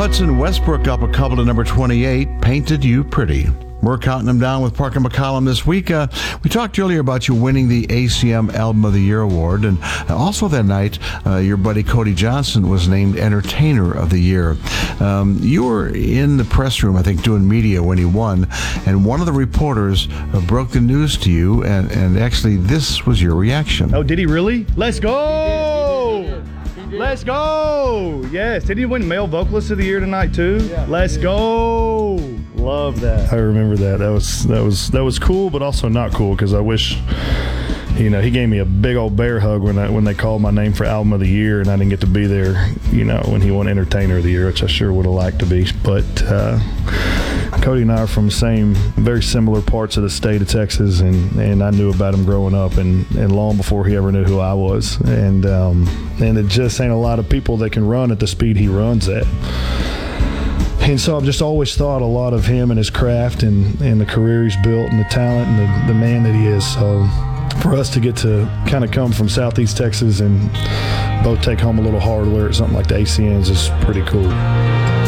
Hudson Westbrook up a couple to number 28, Painted You Pretty. We're counting them down with Parker McCollum this week. We talked earlier about you winning the ACM Album of the Year award, and also that night, your buddy Cody Johnson was named Entertainer of the Year. You were in the press room, I think, doing media when he won, and one of the reporters broke the news to you, and actually this was your reaction. Oh, did he really? Let's go! Let's go! Yes. Did he win Male Vocalist of the Year tonight too? Yeah. Let's go! Love that. I remember that. That was cool, but also not cool because I wish, he gave me a big old bear hug when they called my name for Album of the Year, and I didn't get to be there, when he won Entertainer of the Year, which I sure would have liked to be. But Cody and I are from very similar parts of the state of Texas, and I knew about him growing up, and long before he ever knew who I was. And it just ain't a lot of people that can run at the speed he runs at. And so I've just always thought a lot of him and his craft and the career he's built and the talent and the man that he is. So for us to get to kind of come from Southeast Texas and both take home a little hardware at something like the ACMs is pretty cool.